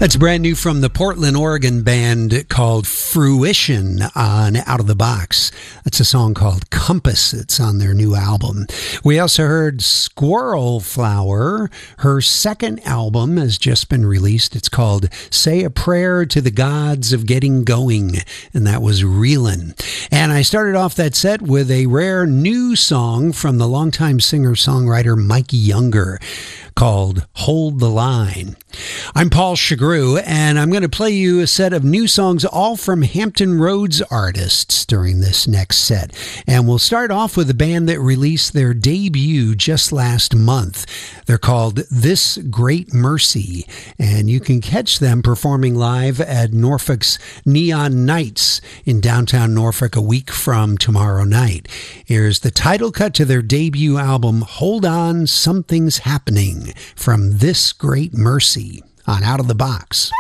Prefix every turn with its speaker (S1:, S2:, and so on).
S1: That's brand new from the Portland, Oregon band called Fruition on Out of the Box. That's a song called Compass. It's on their new album. We also heard Squirrel Flower. Her second album has just been released. It's called Say a Prayer to the Gods of Getting Going, and that was Reelin'. And I started off that set with a rare new song from the longtime singer-songwriter Mike Younger called Hold the Line. I'm Paul Chagru, and I'm going to play you a set of new songs, all from Hampton Roads artists during this next set. And we'll start off with a band that released their debut just last month. They're called This Great Mercy, and you can catch them performing live at Norfolk's Neon Nights in downtown Norfolk a week from tomorrow night. Here's the title cut to their debut album, Hold On, Something's Happening, from This Great Mercy on Out of the Box.